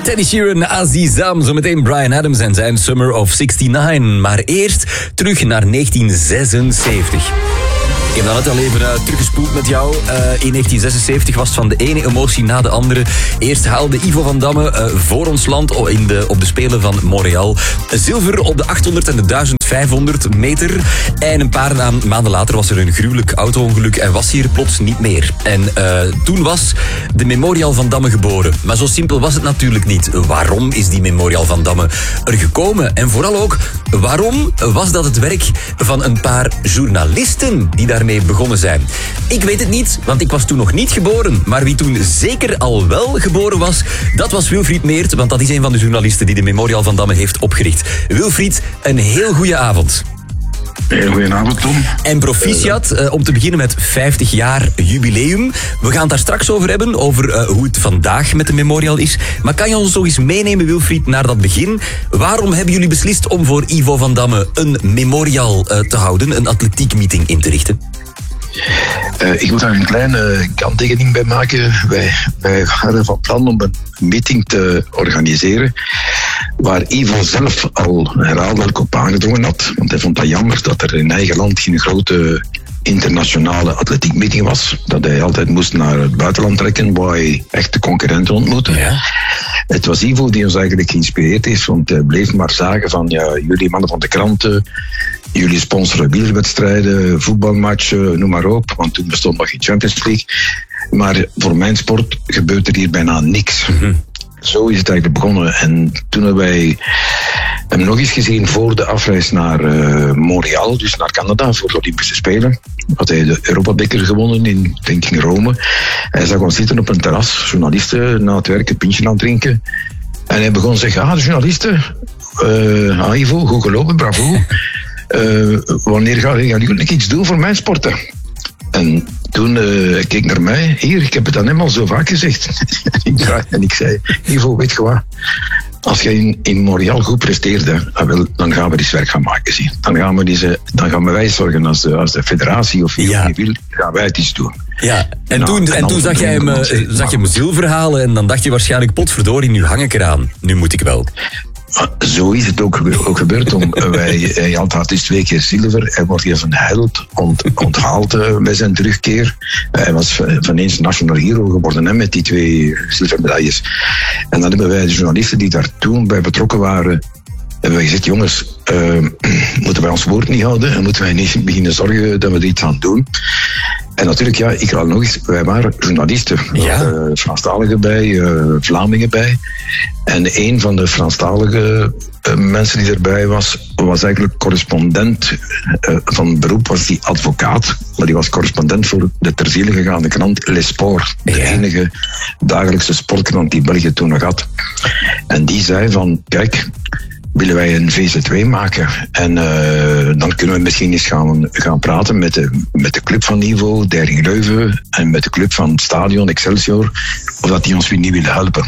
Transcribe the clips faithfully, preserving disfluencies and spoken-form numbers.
Teddy Sheeran, Azizam, zometeen Bryan Adams en zijn Summer of zesennegentig. Maar eerst terug naar negentien zesenzeventig. Ik heb dan net al even uh, teruggespoeld met jou. Uh, in negentien zesenzeventig was het van de ene emotie na de andere. Eerst haalde Ivo van Damme uh, voor ons land in de, op de Spelen van Montreal zilver op de achthonderd en de duizendvijfhonderd meter. En een paar na- maanden later was er een gruwelijk auto-ongeluk en was hier plots niet meer. En uh, toen was de Memorial van Damme geboren. Maar zo simpel was het natuurlijk niet. Waarom is die Memorial van Damme er gekomen? En vooral ook, waarom was dat het werk van een paar journalisten die daar mee begonnen zijn? Ik weet het niet, want ik was toen nog niet geboren. Maar wie toen zeker al wel geboren was, dat was Wilfried Meert, want dat is een van de journalisten die de Memorial van Damme heeft opgericht. Wilfried, een heel goede avond. Heel goedenavond, Tom. En proficiat, uh, om te beginnen met vijftig jaar jubileum. We gaan het daar straks over hebben, over uh, hoe het vandaag met de Memorial is. Maar kan je ons nog eens meenemen, Wilfried, naar dat begin? Waarom hebben jullie beslist om voor Ivo van Damme een Memorial uh, te houden, een atletiekmeeting in te richten? Uh, ik moet daar een kleine kanttekening bij maken. Wij, wij waren van plan om een meeting te organiseren waar Ivo zelf al herhaaldelijk op aangedrongen had. Want hij vond dat jammer dat er in eigen land geen grote internationale atletiekmeeting was. Dat hij altijd moest naar het buitenland trekken waar hij echte concurrenten ontmoette. Ja. Het was Ivo die ons eigenlijk geïnspireerd heeft, want hij bleef maar zagen van ja, jullie mannen van de kranten, jullie sponsoren wielerwedstrijden, voetbalmatchen, noem maar op, want toen bestond nog geen Champions League. Maar voor mijn sport gebeurt er hier bijna niks. Mm-hmm. Zo is het eigenlijk begonnen. En toen hebben wij hem nog eens gezien voor de afreis naar uh, Montreal, dus naar Canada, voor de Olympische Spelen. Had hij de Europabeker gewonnen in, denk ik, in Rome. Hij zag ons zitten op een terras, journalisten na het werk een pintje aan het drinken. En hij begon te zeggen, ah, de journalisten, uh, ah, Ivo, goed gelopen, bravo. Uh, wanneer gaan jullie iets doen voor mijn sporten? En toen uh, keek ik naar mij. Hier, ik heb het aan hem al zo vaak gezegd. En ik zei, Ivo, weet je wat? Als jij in, in Montreal goed presteerde, dan gaan we eens werk gaan maken. Zie. Dan, gaan we deze, dan gaan we wij zorgen als de, als de federatie of wie ja. wil, gaan wij het iets doen. Ja, en, en toen, en en toen zag, jij hem, uh, zag je hem zilver halen en dan dacht je waarschijnlijk, potverdorie, nu hang ik eraan. Nu moet ik wel. Zo is het ook, ook gebeurd. Om, wij, hij had dus twee keer zilver. Hij wordt hier van held ont, onthaald uh, bij zijn terugkeer. Hij was van eens national hero geworden hè, met die twee zilvermedailles. En dan hebben wij de journalisten die daar toen bij betrokken waren, hebben wij gezegd, jongens, uh, moeten wij ons woord niet houden en moeten wij niet beginnen zorgen dat we er iets aan doen. En natuurlijk, ja, ik haal nog eens, wij waren journalisten. Er ja. waren uh, Franstaligen bij, uh, Vlamingen bij. En een van de Franstalige uh, mensen die erbij was, was eigenlijk correspondent uh, van beroep, was die advocaat. Maar die was correspondent voor de ter ziele gegaande krant Le Sport. De ja. enige dagelijkse sportkrant die België toen nog had. En die zei van, kijk, willen wij een V Z twee maken. En uh, dan kunnen we misschien eens gaan, gaan praten met de, met de club van Ivo, Dering Leuven, en met de club van het stadion Excelsior, of dat die ons weer niet willen helpen.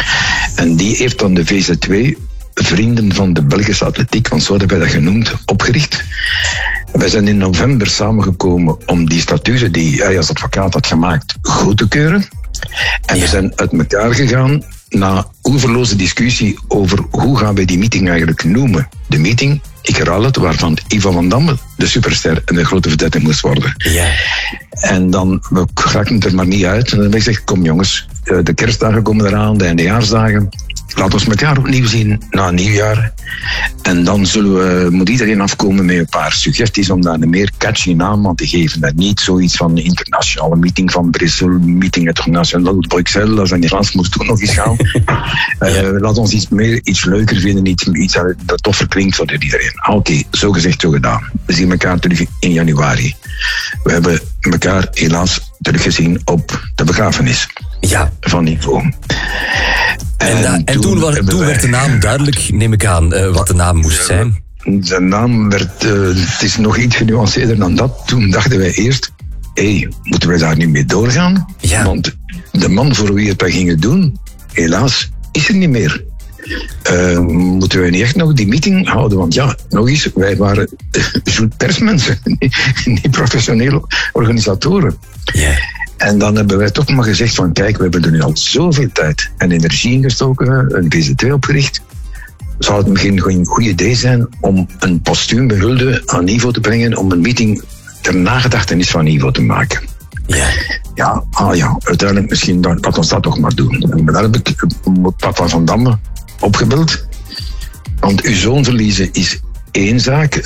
En die heeft dan de V Z twee, Vrienden van de Belgische Atletiek, want zo hebben wij dat genoemd, opgericht. Wij zijn in november samengekomen om die statuten die hij als advocaat had gemaakt goed te keuren. En we zijn uit elkaar gegaan na oeverloze discussie over hoe gaan wij die meeting eigenlijk noemen. De meeting, ik herhaal het, waarvan Ivo van Damme de superster en de grote vedette moest worden. Ja. En dan, we raakten er maar niet uit. En dan heb ik gezegd, kom jongens, de kerstdagen komen eraan, de eindejaarsdagen. Laat ons elkaar opnieuw zien na een nieuwjaar. En dan zullen we, moet iedereen afkomen met een paar suggesties om daar een meer catchy naam aan te geven. En niet zoiets van internationale meeting van Brussel, meeting internationaal Bruxelles, als in Frans moest toen nog eens gaan. uh, ja. Laat ons iets meer, iets leuker vinden, iets, iets dat toffer klinkt voor iedereen. Ah, Oké, okay, zo gezegd, zo gedaan. We zien elkaar terug in januari. We hebben elkaar helaas teruggezien op de begrafenis ja. van Ivo. En, en, da- en toen, toen, was, toen wij... werd de naam duidelijk, neem ik aan, uh, wat de naam moest zijn. De naam werd, uh, het is nog iets genuanceerder dan dat. Toen dachten wij eerst, hé, hey, moeten wij daar niet mee doorgaan? Ja. Want de man voor wie het wij gingen doen, helaas, is er niet meer. Uh, moeten wij niet echt nog die meeting houden? Want ja, nog eens, wij waren uh, persmensen, niet, niet professionele organisatoren. Yeah. En dan hebben wij toch maar gezegd van kijk, we hebben er nu al zoveel tijd en energie in gestoken, een V Z twee opgericht. Zou het misschien een goed idee zijn om een postuum behulde aan Ivo te brengen, om een meeting ter nagedachtenis van Ivo te maken? Ja. Ja, ah ja, uiteindelijk misschien, dat, dat ons dat toch maar doen. En daar heb ik papa Van Damme opgebeld. Want uw zoon verliezen is één zaak.